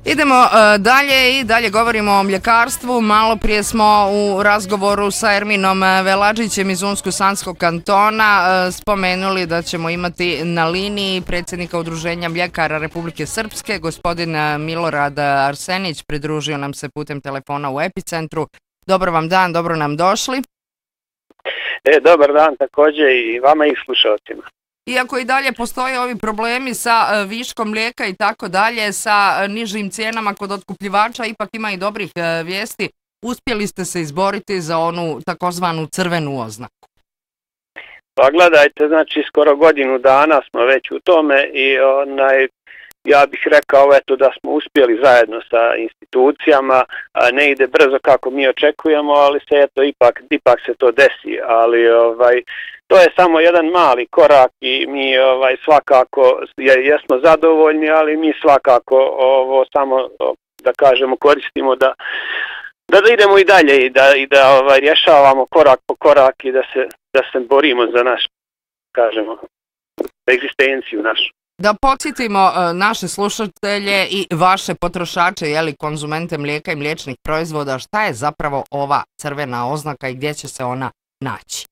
Idemo dalje i dalje govorimo o mljekarstvu. Malo prije smo u razgovoru sa Erminom Veladžićem iz Unsko-Sanskog kantona spomenuli da ćemo imati na liniji predsjednika Udruženja mljekara Republike Srpske, gospodin Milorad Arsenić, pridružio nam se putem telefona u Epicentru. Dobar vam dan, dobro nam došli. Dobar dan također i vama i slušalcima. Iako i dalje postoje ovi problemi sa viškom mlijeka i tako dalje, sa nižim cijenama kod otkupljivača, ipak ima i dobrih vijesti. Uspjeli ste se izboriti za onu takozvanu crvenu oznaku. Pa gledajte, znači skoro godinu dana smo već u tome i ja bih rekao da smo uspjeli zajedno sa institucijama, ne ide brzo kako mi očekujemo, ali se ipak se to desi, ali to je samo jedan mali korak i mi svakako jesmo zadovoljni, ali mi svakako ovo samo da kažemo koristimo da idemo i dalje i da rješavamo korak po korak i da se borimo za naš, kažemo, egzistenciju našu. Da podsjetimo naše slušatelje i vaše potrošače, konzumente mlijeka i mliječnih proizvoda, šta je zapravo ova crvena oznaka i gdje će se ona naći?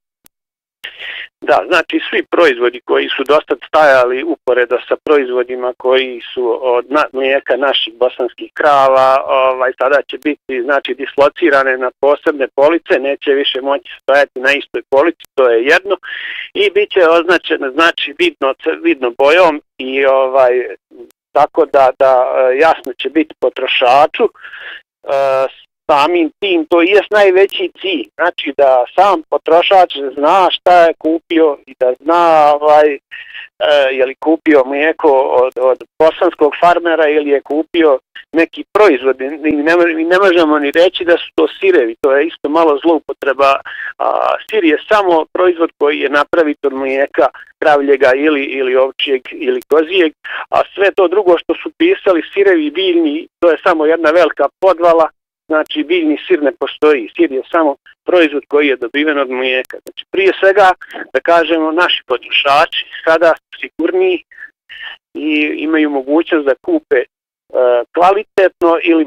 Da, znači svi proizvodi koji su dosta stajali uporedo sa proizvodima koji su od mlijeka naših bosanskih krava, sada će biti znači dislocirane na posebne police, neće više moći stajati na istoj polici, to je jedno, i bit će označeno znači vidno bojom i tako da jasno će biti potrošaču. Samim tim, to je najveći cilj, znači da sam potrošač zna šta je kupio i da zna je li kupio mlijeko od bosanskog farmera ili je kupio neki proizvod. Ne možemo ni reći da su to sirevi, to je isto malo zloupotreba. Sir je samo proizvod koji je napravit od mlijeka kravljega ili ovčijeg ili kozijeg, a sve to drugo što su pisali sirevi biljni, to je samo jedna velika podvala. Znači biljni sir ne postoji, sir je samo proizvod koji je dobiven od mlijeka. Znači prije svega da kažemo naši potrošači sada su sigurniji i imaju mogućnost da kupe kvalitetno ili